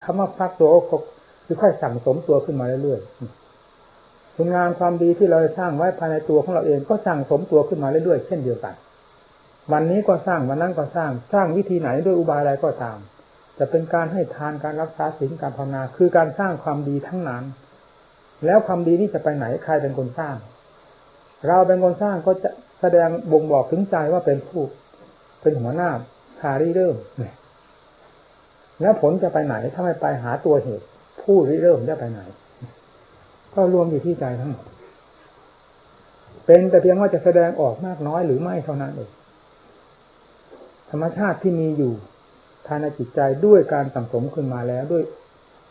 ำว่าฟักตัวก็คือค่อยสั่งสมตัวขึ้นมาเรื่อยๆคุณงามความดีที่เราสร้างไว้ภายในตัวของเราเองก็สั่งสมตัวขึ้นมาเรื่อยๆเช่นเดียวกันวันนี้ก็สร้างวันนั้นก็สร้างวิธีไหนด้วยอุบายอะไรก็ตามจะเป็นการให้ทานการรักษาศีลการภาวนาคือการสร้างความดีทั้งนั้นแล้วความดีนี้จะไปไหนใครเป็นคนสร้างเราเป็นคนสร้างก็จะแสดงบ่งบอกถึงใจว่าเป็นผู้เป็นหัวหน้าพาริเริ่มแล้วผลจะไปไหนถ้าไม่ไปหาตัวเหตุผู้ริเริ่มจะไปไหนก็รวมอยู่ที่ใจทั้งหมดเป็นแต่เพียงว่าจะแสดงออกมากน้อยหรือไม่เท่านั้นเองธรรมชาติที่มีอยู่ภายในจิตใจด้วยการสั่งสมขึ้นมาแล้วด้วย